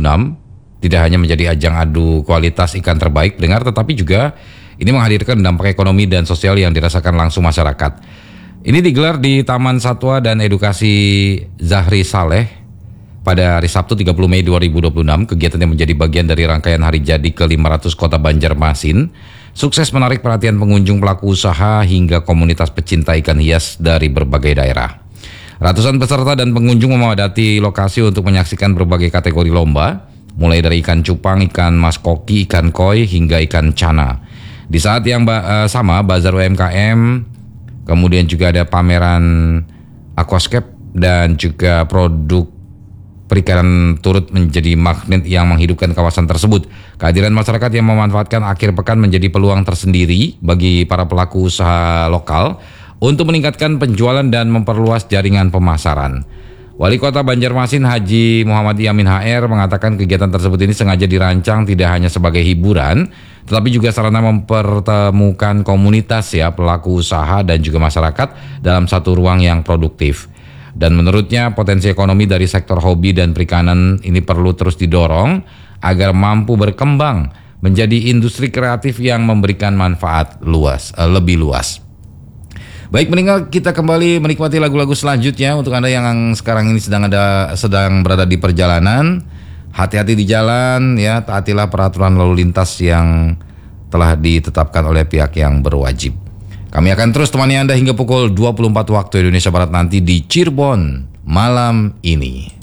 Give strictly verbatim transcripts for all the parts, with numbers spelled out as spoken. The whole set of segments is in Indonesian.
puluh enam tidak hanya menjadi ajang adu kualitas ikan terbaik pendengar, tetapi juga ini menghadirkan dampak ekonomi dan sosial yang dirasakan langsung masyarakat. Ini digelar di Taman Satwa dan Edukasi Zahri Saleh pada hari Sabtu tiga puluh Mei dua ribu dua puluh enam. Kegiatan yang menjadi bagian dari rangkaian hari jadi ke lima ratus Kota Banjarmasin sukses menarik perhatian pengunjung, pelaku usaha hingga komunitas pecinta ikan hias dari berbagai daerah. Ratusan peserta dan pengunjung memadati lokasi untuk menyaksikan berbagai kategori lomba, mulai dari ikan cupang, ikan mas koki, ikan koi, hingga ikan cana. Di saat yang ba- uh, sama, bazar U M K M, kemudian juga ada pameran aquascape dan juga produk perikanan turut menjadi magnet yang menghidupkan kawasan tersebut. Kehadiran masyarakat yang memanfaatkan akhir pekan menjadi peluang tersendiri bagi para pelaku usaha lokal untuk meningkatkan penjualan dan memperluas jaringan pemasaran. Wali Kota Banjarmasin Haji Muhammad Yamin H R mengatakan kegiatan tersebut ini sengaja dirancang tidak hanya sebagai hiburan, tetapi juga sarana mempertemukan komunitas ya pelaku usaha dan juga masyarakat dalam satu ruang yang produktif. Dan menurutnya potensi ekonomi dari sektor hobi dan perikanan ini perlu terus didorong agar mampu berkembang menjadi industri kreatif yang memberikan manfaat luas, eh, lebih luas. Baik, meninggal kita kembali menikmati lagu-lagu selanjutnya. Untuk Anda yang sekarang ini sedang ada sedang berada di perjalanan, hati-hati di jalan ya, taatilah peraturan lalu lintas yang telah ditetapkan oleh pihak yang berwajib. Kami akan terus temani Anda hingga pukul dua puluh empat waktu Indonesia Barat nanti di Cirebon malam ini.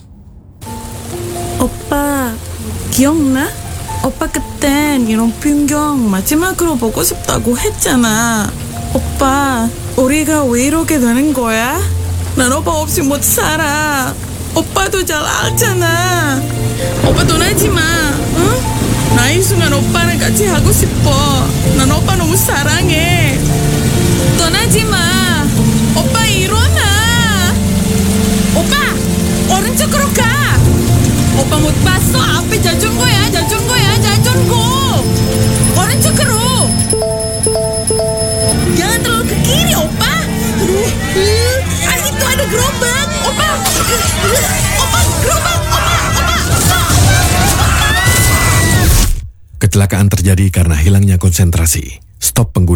오빠 기억나? 오빠 그땐 이런 풍경 마지막으로 보고 싶다고 했잖아. 오빠 우리가 왜 이러게 되는 거야? 난 오빠 없이 못 살아. 오빠도 잘 알잖아. 오빠 떠나지 마. 응? 나이 순간 오빠랑 같이 하고 싶어. 난 오빠 너무 사랑해. 떠나지 마. 오빠 일어나. 오빠 오른쪽으로 가. 오빠 못 봤어? 앞에 자전거야 자전거야 자전거. 오른쪽으로. Jangan terlalu ke kiri, Opa. Aduh, ah, itu ada gerobak, Opa. Opa, gerobak, Opa, Opa, Opa. Kecelakaan terjadi karena hilangnya konsentrasi. Stop pengguna